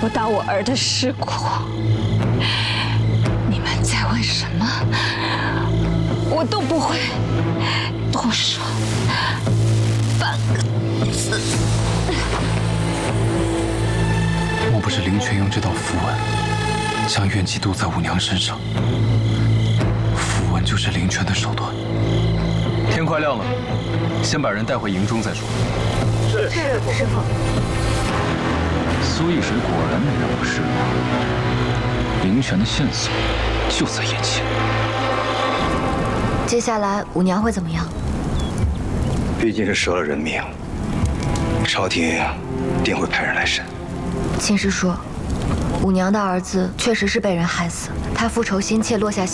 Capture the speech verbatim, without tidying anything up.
不到我儿的尸骨。你们再问什么，我都不会多说半个字。 莫不是林泉用这道符文将怨气渡在五娘身上？符文就是林泉的手段。天快亮了，先把人带回营中再说。 是是，师傅。 苏易水果然没让我失望，林泉的线索就在眼前。 接下来五娘会怎么样？ 毕竟是折了人命，朝廷定会派人来审。 秦师叔，五娘的儿子确实是被人害死，他复仇心切，落下